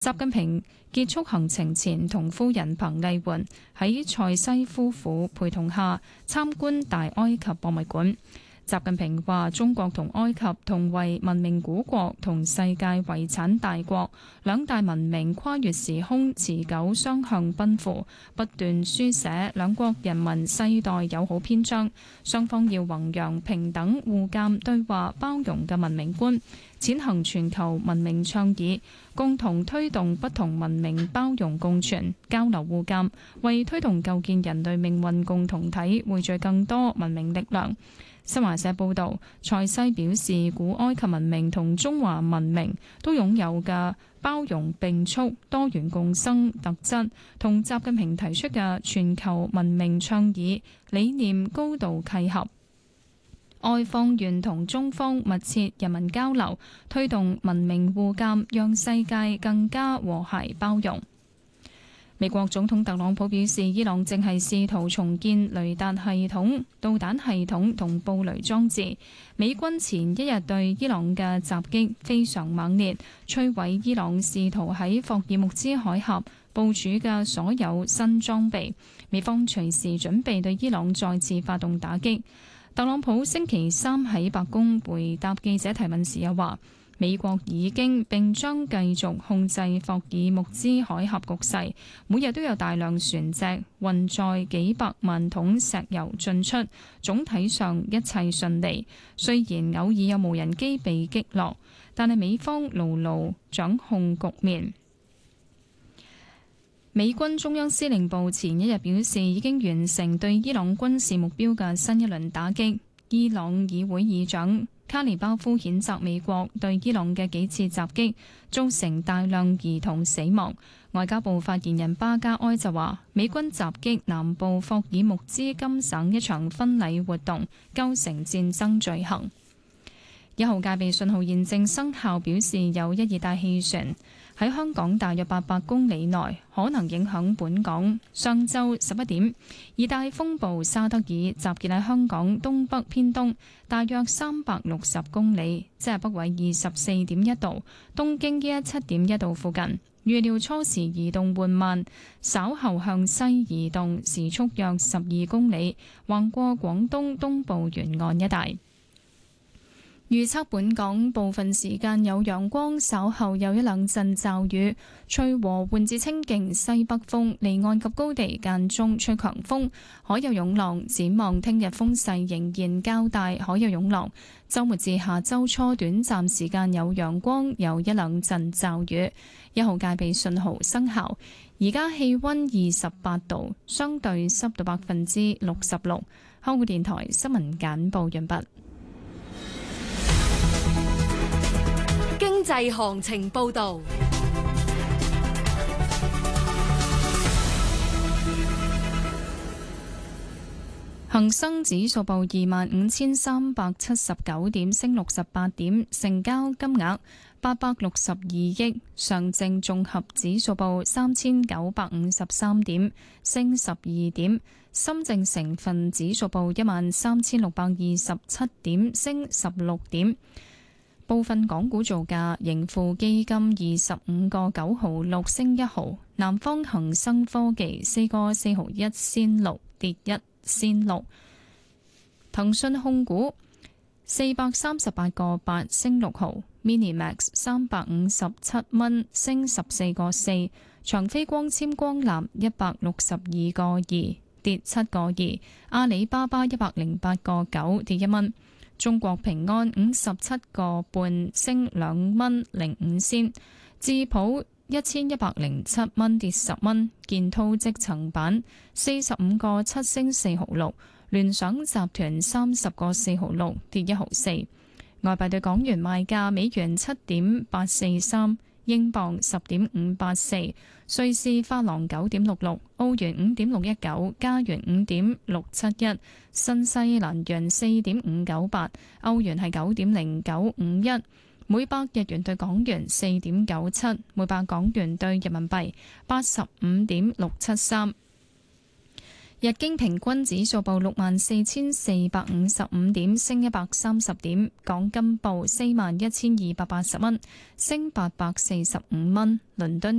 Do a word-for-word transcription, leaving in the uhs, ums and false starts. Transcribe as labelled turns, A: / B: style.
A: 習近平結束行程前，同夫人彭麗媛喺塞西夫婦陪同下參觀大埃及博物館。習近平話：中國同埃及同為文明古國同世界遺產大國，兩大文明跨越時空，持久雙向奔赴，不斷書寫兩國人民世代友好篇章。雙方要弘揚平等、互鑑、對話、包容嘅文明觀，踐行全球文明倡議，共同推動不同文明包容共存、交流互鑑，為推動構建人類命運共同體匯聚更多文明力量。新華社報導，塞西表示，古埃及文明同中華文明都擁有嘅包容並蓄、多元共生特質，同習近平提出嘅全球文明倡議理念高度契合。外方願同中方密切人民交流，推動文明互鑑，讓世界更加和諧包容。美國總統特朗普表示，伊朗正係試圖重建雷達系統、導彈系統同布雷裝置。美軍前一日對伊朗嘅襲擊非常猛烈，摧毀伊朗試圖喺霍爾木茲海峽部署嘅所有新裝備。美方隨時準備對伊朗再次發動打擊。特朗普星期三喺白宮回答記者提問時又話，美國已經並將繼續控制霍爾木茲海峽局勢，每日都有大量船隻運載幾百萬桶石油進出，總體上一切順利。雖然偶爾有無人機被擊落，但係美方牢牢掌控局面。美軍中央司令部前一日表示，已經完成對伊朗軍事目標嘅新一輪打擊。伊朗議會議長卡尼巴夫譴責美國對伊朗嘅幾次襲擊造成大量兒童死亡。外交部發言人巴加埃就話，美軍襲擊南部霍爾木茲金省一場婚禮活動，構成戰爭罪行。一號戒備信號現正生效，表示有一熱帶氣旋喺香港大約八百公里內，可能影響本港。上晝十一點，熱帶風暴沙德爾集結喺香港東北偏東大約三百六十公里，即係北緯二十四點一度，東經一一七點一度附近。預料初時移動緩慢，稍後向西移動，時速約十二公里，橫過廣東東部沿岸一帶。預測本港部分時間有陽光，稍後有一兩陣驟雨，吹和緩至清勁西北風，離岸及高地間中吹強風，海有湧浪。展望聽日風勢仍然較大，海有湧浪。週末至下週初短暫時間有陽光，有一兩陣驟雨。一號戒備信號生效。而家氣溫二十八度，相對濕度百分之六十六。香港電台新聞簡報完畢。
B: 經濟行情報道，
A: 恒生指數報二萬五千三百七十九點，升六十八點，成交金額八百六十二億。上證綜合指數報三千九百五十三點，升十二點。深證成分指數報一萬三千六百二十七點，升十六點。部分港股造價，盈富基金二十五個九毫六升一毫，南方恒生科技四個四毫一仙六跌一仙六，騰訊控股四百三十八個八升六毫 ，Minimax 三百五十七蚊升十四個四，長飛光纖光纜一百六十二個二跌七個二，阿里巴巴一百零八個九跌一蚊。中國平安五十七個半升兩蚊零五仙，智普一千一百零七蚊跌十蚊，建滔積層板四十五個七升四毫六，聯想集團三十個四毫六跌一毫四。外幣對港元賣價，美元七點八四三，英鎊十點五八四，瑞士法郎九點六六，澳元五點六一九，加元五點六七一，新西蘭元四點五九八，歐元係九點零九五一，每百日元對港元四點九七，每百港元對人民幣八十五點六七三。 日經平均指數報六萬四千四百五十五點，升一百三十點。港金報四萬一千二百八十蚊，升八百四十五蚊。倫敦